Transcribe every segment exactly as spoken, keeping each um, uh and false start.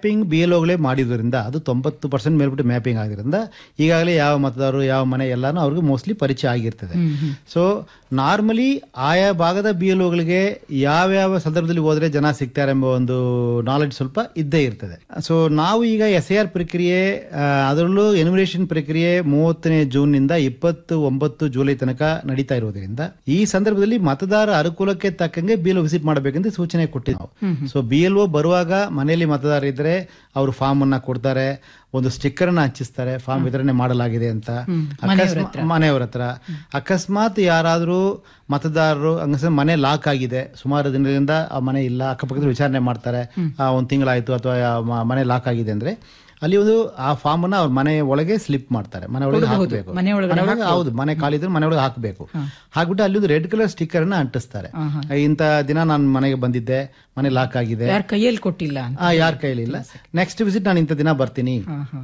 Mapping B L ಓಗಳೇ ಮಾಡಿದ್ರಿಂದ ಅದು ತೊಂಬತ್ತು ಪರ್ಸೆಂಟ್ ಮೇಲ್ಬಿಟ್ಟು ಮ್ಯಾಪಿಂಗ್ ಆಗಿರೋದ್ರಿಂದ ಈಗಾಗಲೇ ಯಾವ ಮತದಾರರು ಯಾವ ಮನೆ ಎಲ್ಲಾನು ಅವ್ರಿಗೆ ಮೋಸ್ಟ್ಲಿ ಪರಿಚಯ ಆಗಿರ್ತದೆ. ಸೊ ನಾರ್ಮಲಿ ಆಯಾ ಭಾಗದ ಬಿ ಎಲ್ ಓಗಳಿಗೆ ಯಾವ್ಯಾವ ಸಂದರ್ಭದಲ್ಲಿ ಹೋದ್ರೆ ಜನ ಸಿಗ್ತಾರೆ ಎಂಬ ಒಂದು ನಾಲೆಡ್ಜ್ ಸ್ವಲ್ಪ ಇದ್ದೇ ಇರ್ತದೆ. ಸೊ ನಾವು ಈಗ ಎಸ್ ಎ ಆರ್ ಪ್ರಕ್ರಿಯೆ, ಅದರಲ್ಲೂ ಎನ್ಯುಮರೇಷನ್ ಪ್ರಕ್ರಿಯೆ ಮೂವತ್ತನೇ ಜೂನ್ ನಿಂದ ಇಪ್ಪತ್ತು ಒಂಬತ್ತು ಜುಲೈ ತನಕ ನಡೀತಾ ಇರೋದ್ರಿಂದ ಈ ಸಂದರ್ಭದಲ್ಲಿ ಮತದಾರ ಅನುಕೂಲಕ್ಕೆ ತಕ್ಕಂಗೆ ಬಿ ಎಲ್ ಓ ವಿಸಿಟ್ ಮಾಡಬೇಕಂತ ಸೂಚನೆ ಕೊಟ್ಟಿದ್ವಿ. ಸೊ ಬಿ ಎಲ್ ಓ ಬರುವಾಗ ಮನೆಯಲ್ಲಿ ಮತದಾರ ಇದ್ರೆ ಅವರು ಫಾರ್ಮ್ ಅನ್ನ ಕೊಡ್ತಾರೆ, ಒಂದು ಸ್ಟಿಕ್ಕರ್ ಅನ್ನ ಹಂಚಿಸ್ತಾರೆ, ಫಾರ್ಮ್ ವಿತರಣೆ ಮಾಡಲಾಗಿದೆ ಅಂತ ಮನೆಯವರ ಹತ್ರ. ಅಕಸ್ಮಾತ್ ಯಾರಾದ್ರೂ ಮತದಾರರು ಹಂಗಸ ಮನೆ ಲಾಕ್ ಆಗಿದೆ, ಸುಮಾರು ದಿನದಿಂದ ಆ ಮನೆ ಇಲ್ಲ, ಅಕ್ಕಪಕ್ಕದಲ್ಲಿ ವಿಚಾರಣೆ ಮಾಡ್ತಾರೆ, ಒಂದ್ ತಿಂಗಳಾಯ್ತು ಅಥವಾ ಮನೆ ಲಾಕ್ ಆಗಿದೆ ಅಂದ್ರೆ ಅಲ್ಲಿ ಒಂದು ಆ ಫಾರ್ಮ್ ಅನ್ನ ಅವ್ರ ಮನೆ ಒಳಗೆ ಸ್ಲಿಪ್ ಮಾಡ್ತಾರೆ, ಮನೆ ಒಳಗೆ ಹಾಕಬೇಕು. ಹೌದು, ಮನೆ ಖಾಲಿದ್ರೆ ಮನೆ ಒಳಗೆ ಹಾಕಬೇಕು. ಹಾಕ್ಬಿಟ್ಟು ಅಲ್ಲಿ ಒಂದು ರೆಡ್ ಕಲರ್ ಸ್ಟಿಕ್ಕರ್ ಅನ್ನ ಅಂಟಿಸ್ತಾರೆ. ಇಂತ ದಿನ ನಾನು ಮನೆಗೆ ಬಂದಿದ್ದೆ, ಮನೆ ಲಾಕ್ ಆಗಿದೆ, ಯಾರ ಕೈಯಲ್ಲಿ ಕೊಟ್ಟಿಲ್ಲ, ಯಾರ ಕೈಯಲ್ಲಿ ಇಲ್ಲ, ನೆಕ್ಸ್ಟ್ ವಿಸಿಟ್ ನಾನು ಇಂಥ ದಿನ ಬರ್ತೀನಿ,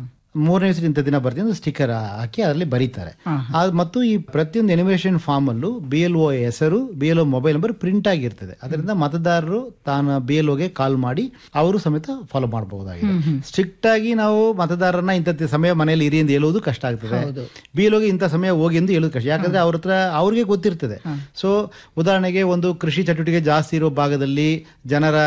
ಮೂರನೇ ವಿಸಿಟ್ ಇಂಥ ದಿನ ಬರ್ತೀನಿ ಸ್ಟಿಕ್ಕರ್ ಹಾಕಿ ಅದರಲ್ಲಿ ಬರೀತಾರೆ. ಮತ್ತು ಈ ಪ್ರತಿಯೊಂದು ಎನಿಮೇಷನ್ ಫಾರ್ಮ್ ಅಲ್ಲೂ ಬಿ ಎಲ್ ಓ ಹೆಸರು, B L O mobile number print ಆಗಿರ್ತದೆ. ಅದರಿಂದ ಮತದಾರರು ತಾನು ಬಿ ಎಲ್ ಓಗೆ ಕಾಲ್ ಮಾಡಿ ಅವರು ಸಮೇತ ಫಾಲೋ ಮಾಡಬಹುದಾಗಿದೆ. ಸ್ಟ್ರಿಕ್ಟ್ ಆಗಿ ನಾವು ಮತದಾರರನ್ನ ಇಂಥ ಸಮಯ ಮನೆಯಲ್ಲಿ ಇರಿ ಎಂದು ಹೇಳುವುದು ಕಷ್ಟ ಆಗ್ತದೆ, ಬಿ ಎಲ್ ಓಗೆ ಇಂಥ ಸಮಯ ಹೋಗಿ ಎಂದು ಹೇಳೋದು ಕಷ್ಟ. ಯಾಕಂದ್ರೆ ಅವ್ರ ಹತ್ರ ಅವ್ರಿಗೆ ಗೊತ್ತಿರ್ತದೆ. ಸೊ ಉದಾಹರಣೆಗೆ ಒಂದು ಕೃಷಿ ಚಟುವಟಿಕೆ ಜಾಸ್ತಿ ಇರೋ ಭಾಗದಲ್ಲಿ ಜನರ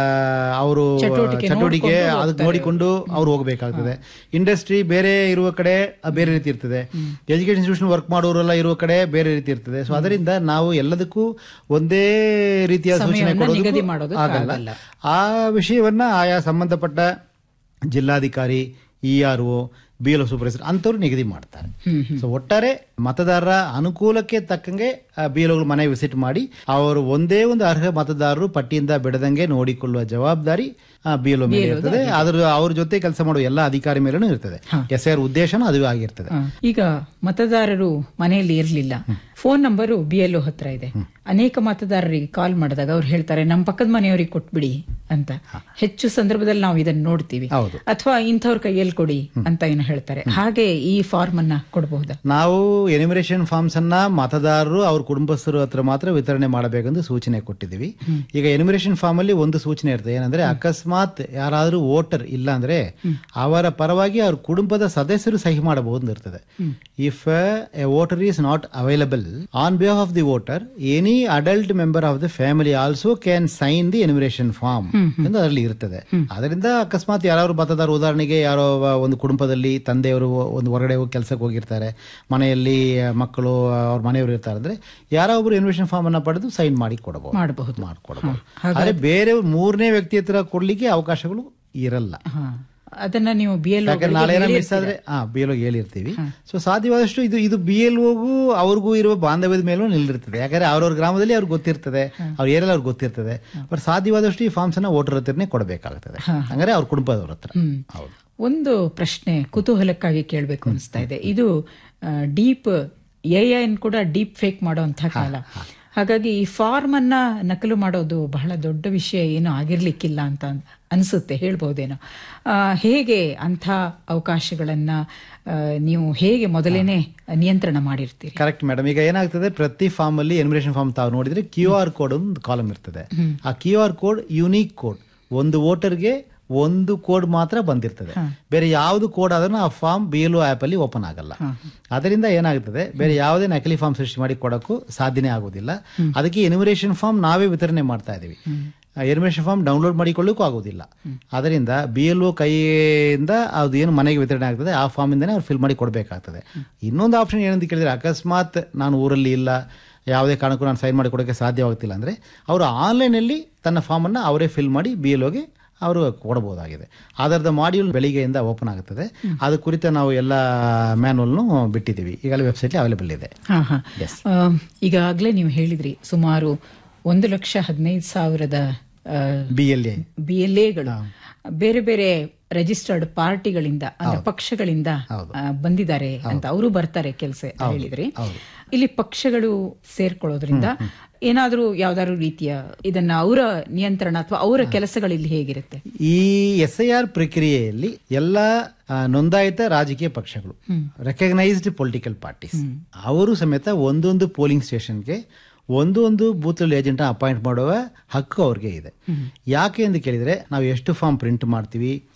ಅವರು ಚಟುವಟಿಕೆ ಅದಕ್ಕೆ ನೋಡಿಕೊಂಡು ಅವ್ರು ಹೋಗ್ಬೇಕಾಗ್ತದೆ. ಇಂಡಸ್ಟ್ರಿ ಬೇರೆ ಇರುವ ಕಡೆ ಬೇರೆ ರೀತಿ ಇರ್ತದೆ, ಎಜುಕೇಶನ್ ಇನ್ಸ್ಟಿಟ್ಯೂಷನ್ ವರ್ಕ್ ಮಾಡೋರೆಲ್ಲ ಇರುವ ಕಡೆ ಬೇರೆ ರೀತಿ ಇರ್ತದೆ. ಸೊ ಅದರಿಂದ ನಾವು ಎಲ್ಲದಕ್ಕೂ ಒಂದೇ ರೀತಿಯ ಸೂಚನೆ ಕೊಡೋದು ಆಗಲ್ಲ. ಆ ವಿಷಯವನ್ನ ಆಯಾ ಸಂಬಂಧಪಟ್ಟ ಜಿಲ್ಲಾಧಿಕಾರಿ, E R O, B L O supervisor ಅಂತವ್ರು ನಿಗದಿ ಮಾಡ್ತಾರೆ. ಸೊ ಒಟ್ಟಾರೆ ಮತದಾರರ ಅನುಕೂಲಕ್ಕೆ ತಕ್ಕಂಗೆ ಬಿ ಎಲ್ ಓಗಳು ಮನೆ ವಿಸಿಟ್ ಮಾಡಿ ಅವರು ಒಂದೇ ಒಂದು ಅರ್ಹ ಮತದಾರರು ಪಟ್ಟಿಯಿಂದ ಬಿಡದಂಗೆ ನೋಡಿಕೊಳ್ಳುವ ಜವಾಬ್ದಾರಿ ಬಿ ಎಲ್ ಒ ಮೇಲೆ ಇರ್ತದೆ. ಅದ್ರ ಅವ್ರ ಜೊತೆ ಕೆಲಸ ಮಾಡುವ ಎಲ್ಲ ಅಧಿಕಾರಿ ಮೇಲೂ ಇರ್ತದೆ. ಎಸ್ ಐ ಆರ್ ಉದ್ದೇಶನೂ ಅದು ಆಗಿರ್ತದೆ. ಈಗ ಮತದಾರರು ಮನೆಯಲ್ಲಿ ಇರಲಿಲ್ಲ, phone number B L O ಹತ್ರ ಇದೆ. ಅನೇಕ ಮತದಾರರಿಗೆ ಕಾಲ್ ಮಾಡಿದಾಗ ಅವ್ರು ಹೇಳ್ತಾರೆ ನಮ್ಮ ಪಕ್ಕದ ಮನೆಯವರಿಗೆ ಕೊಟ್ಬಿಡಿ ಅಂತ. ಹೆಚ್ಚು ಸಂದರ್ಭದಲ್ಲಿ ನಾವು ಇದನ್ನ ನೋಡ್ತೀವಿ. ಅಥವಾ ಇಂಥವ್ರ ಕೈಯಲ್ಲಿ ಕೊಡಿ ಅಂತ ಏನು ಹೇಳ್ತಾರೆ. ಹಾಗೆ ಈ ಫಾರ್ಮ್ ಅನ್ನ ಕೊಡಬಹುದಾ? ನಾವು ಎನಿಮರೇಷನ್ ಫಾರ್ಮ್ಸ್ ಅನ್ನ ಮತದಾರರು ಅವ್ರ ಕುಟುಂಬಸ್ಥರು ಹತ್ರ ಮಾತ್ರ ವಿತರಣೆ ಮಾಡಬೇಕೆಂದು ಸೂಚನೆ ಕೊಟ್ಟಿದ್ದೀವಿ. ಈಗ ಎನಿಮರೇಷನ್ ಫಾರ್ಮ್ ಅಲ್ಲಿ ಒಂದು ಸೂಚನೆ ಇರ್ತದೆ, ಏನಂದ್ರೆ ಅಕಸ್ಮಾತ್ ಯಾರಾದ್ರೂ ವೋಟರ್ ಇಲ್ಲ ಅಂದ್ರೆ ಅವರ ಪರವಾಗಿ ಅವ್ರ ಕುಟುಂಬದ ಸದಸ್ಯರು ಸಹಿ ಮಾಡಬಹುದು ಇರ್ತದೆ. If A voter is not available on behalf of the voter, any adult member of the family also can sign the enumeration form ಎಂದು ಅದರಲ್ಲಿ ಇರ್ತದೆ. ಅದರಿಂದ ಅಕಸ್ಮಾತ್ ಯಾರು ಮತದಾರ, ಉದಾಹರಣೆಗೆ ಯಾರೋ ಒಂದು ಕುಟುಂಬದಲ್ಲಿ ತಂದೆಯವರು ಒಂದು ಹೊರಗಡೆ ಹೋಗಿ ಕೆಲಸಕ್ಕೆ ಹೋಗಿರ್ತಾರೆ, ಮನೆಯಲ್ಲಿ ಮಕ್ಕಳು ಅವ್ರ ಮನೆಯವರು ಇರ್ತಾರೆ ಅಂದ್ರೆ ಯಾರೋ ಒಬ್ರು ಎನಿಮರೇಷನ್ ಫಾರ್ಮ್ ಅನ್ನ ಪಡೆದು ಸೈನ್ ಮಾಡಿ ಕೊಡಬಹುದು ಮಾಡಬಹುದು ಮಾಡ್ಕೊಡಬಹುದು. ಆದ್ರೆ ಬೇರೆ ಮೂರನೇ ವ್ಯಕ್ತಿ ಹತ್ರ ಕೊಡ್ಲಿಕ್ಕೆ ಅವಕಾಶಗಳು ಇರಲ್ಲ. ಅದನ್ನ ನೀವು ಬಿ ಎಲ್ ನಾಳೆ ಮಿಸ್ ಆದ್ರೆ ಬಿ ಎಲ್ ಓ ಹೇಳಿರ್ತೀವಿ. ಸೊ ಸಾಧ್ಯವಾದಷ್ಟು ಇದು ಇದು ಬಿ ಎಲ್ ಓಗೂ ಅವ್ರಿಗೂ ಇರುವ ಬಾಂಧವ್ಯದ ಮೇಲೂ ನಿಲ್ಲಿರ್ತದೆ. ಯಾಕಂದ್ರೆ ಅವ್ರವ್ರ ಗ್ರಾಮದಲ್ಲಿ ಅವ್ರಿಗೆ ಗೊತ್ತಿರ್ತದೆ, ಅವ್ರ ಏರಿಯಲ್ಲಿ ಅವ್ರಿಗೆ ಗೊತ್ತಿರ್ತದೆ. ಬಟ್ ಸಾಧ್ಯವಾದಷ್ಟು ಈ ಫಾರ್ಮ್ಸ್ ಅನ್ನ ವೋಟರ್ ಹತ್ರನೇ ಕೊಡಬೇಕಾಗ್ತದೆ, ಹಂಗಾರೆ ಅವ್ರ ಕುಟುಂಬದವ್ರ ಹತ್ರ. ಹೌದು. ಒಂದು ಪ್ರಶ್ನೆ ಕುತೂಹಲಕ್ಕಾಗಿ ಕೇಳಬೇಕು ಅನಿಸ್ತಾ ಇದೆ. ಇದು ಡೀಪ್ ಎ ಐ ಕೂಡ ಡೀಪ್ ಫೇಕ್ ಮಾಡುವಂತಹ ಕಾಲ. ಹಾಗಾಗಿ ಈ ಫಾರ್ಮ್ ಅನ್ನ ನಕಲು ಮಾಡೋದು ಬಹಳ ದೊಡ್ಡ ವಿಷಯ ಏನೋ ಆಗಿರ್ಲಿಕ್ಕಿಲ್ಲ ಅಂತ ಅನ್ಸುತ್ತೆ, ಹೇಳ್ಬಹುದೇನೋ. ಹೇಗೆ ಅಂಥ ಅವಕಾಶಗಳನ್ನ ನೀವು ಹೇಗೆ ಮೊದಲೇನೆ ನಿಯಂತ್ರಣ ಮಾಡಿರ್ತೀರಿ? Correct madam. ಈಗ ಏನಾಗ್ತದೆ, ಪ್ರತಿ ಫಾರ್ಮ್ ಅಲ್ಲಿ ಎನಿಮರೇಷನ್ ಫಾರ್ಮ್ ತಾವು ನೋಡಿದ್ರೆ ಕ್ಯೂ ಆರ್ ಕೋಡ್ ಒಂದು ಕಾಲಮ್ ಇರ್ತದೆ. ಆ Q R code unique code, ಒಂದು ವೋಟರ್ಗೆ ಒಂದು ಕೋಡ್ ಮಾತ್ರ ಬಂದಿರ್ತದೆ. ಬೇರೆ ಯಾವ್ದು ಕೋಡ್ ಆದ್ರೂ ಆ form B L O app ಅಲ್ಲಿ ಓಪನ್ ಆಗಲ್ಲ. ಅದರಿಂದ ಏನಾಗುತ್ತದೆ, ಬೇರೆ ಯಾವುದೇ ನಕಲಿ ಫಾರ್ಮ್ ಸೃಷ್ಟಿ ಮಾಡಿ ಕೊಡಕ್ಕೂ ಸಾಧ್ಯನೇ ಆಗೋದಿಲ್ಲ. ಅದಕ್ಕೆ ಎನಿಮರೇಷನ್ ಫಾರ್ಮ್ ನಾವೇ ವಿತರಣೆ ಮಾಡ್ತಾ ಇದೀವಿ. ಎನಿಮರೇಷನ್ ಫಾರ್ಮ್ ಡೌನ್ಲೋಡ್ ಮಾಡಿಕೊಳ್ಳಿಕ್ಕೂ ಆಗೋದಿಲ್ಲ. ಅದರಿಂದ ಬಿ ಎಲ್ ಒ ಕೈಯಿಂದ ಅದು ಏನು ಮನೆಗೆ ವಿತರಣೆ ಆಗ್ತದೆ ಆ ಫಾರ್ಮ್ ಇಂದಾನೆ ಅವ್ರು ಫಿಲ್ ಮಾಡಿ ಕೊಡಬೇಕಾಗ್ತದೆ. ಇನ್ನೊಂದು ಆಪ್ಷನ್ ಏನಂತ ಕೇಳಿದ್ರೆ, ಅಕಸ್ಮಾತ್ ನಾನು ಊರಲ್ಲಿ ಇಲ್ಲ, ಯಾವುದೇ ಕಾರಣಕ್ಕೂ ನಾನು ಸೈನ್ ಮಾಡಿ ಕೊಡೋಕ್ಕೆ ಸಾಧ್ಯವಾಗ್ತಿಲ್ಲ ಅಂದ್ರೆ ಅವರು ಆನ್ಲೈನಲ್ಲಿ ತನ್ನ ಫಾರ್ಮ್ ಅನ್ನ ಅವರೇ ಫಿಲ್ ಮಾಡಿ ಬಿ ಎಲ್ ಒಗೆ ಅವರು ಕೊಡಬಹುದಾಗಿದೆ. ಅದರದ ಮಾಡ್ಯೂಲ್ ಬೆಳಿಗ್ಗೆಯಿಂದ ಓಪನ್ ಆಗುತ್ತದೆ. ಅದು ಕುರಿತ ನಾವು ಎಲ್ಲ ಮ್ಯಾನುವಲ್ನು ಬಿಟ್ಟಿದ್ದೀವಿ, ಈಗಲೇ ವೆಬ್ಸೈಟ್ ಅವೈಲೇಬಲ್ ಇದೆ. ಈಗಾಗಲೇ ನೀವು ಹೇಳಿದ್ರಿ ಸುಮಾರು ಒಂದು ಲಕ್ಷ ಹದಿನೈದು ಸಾವಿರದ B L A B L ಎಗಳು ಬೇರೆ ಬೇರೆ ರಿಜಿಸ್ಟರ್ಡ್ ಪಾರ್ಟಿಗಳಿಂದ ಅಂದ್ರೆ ಪಕ್ಷಗಳಿಂದ ಬಂದಿದ್ದಾರೆ ಅಂತ. ಅವರು ಬರ್ತಾರೆ ಕೆಲಸ ಹೇಳಿದ್ರಿ. ಇಲ್ಲಿ ಪಕ್ಷಗಳು ಸೇರ್ಕೊಳ್ಳೋದ್ರಿಂದ ಏನಾದ್ರೂ ಯಾವ್ದಾದ್ರು ರೀತಿಯ ಇದನ್ನ ಅವರ ನಿಯಂತ್ರಣ ಅಥವಾ ಅವರ ಕೆಲಸಗಳು ಇಲ್ಲಿ ಹೇಗಿರುತ್ತೆ? ಈ ಎಸ್ ಐ ಆರ್ ಪ್ರಕ್ರಿಯೆಯಲ್ಲಿ ಎಲ್ಲ ನೋಂದಾಯಿತ ರಾಜಕೀಯ ಪಕ್ಷಗಳು, ರೆಕಗ್ನೈಸ್ಡ್ ಪೊಲಿಟಿಕಲ್ ಪಾರ್ಟೀಸ್, ಅವರು ಸಮೇತ ಒಂದೊಂದು ಪೋಲಿಂಗ್ ಸ್ಟೇಷನ್ಗೆ ಒಂದು ಒಂದು ಬೂತ್ ಏಜೆಂಟ್ ಅಪಾಯಿಂಟ್ ಮಾಡುವ ಹಕ್ಕು ಅವ್ರಿಗೆ ಇದೆ. ಯಾಕೆ ಎಂದು ಕೇಳಿದ್ರೆ, ನಾವು ಎಷ್ಟು ಫಾರ್ಮ್ ಪ್ರಿಂಟ್ ಮಾಡ್ತೀವಿ,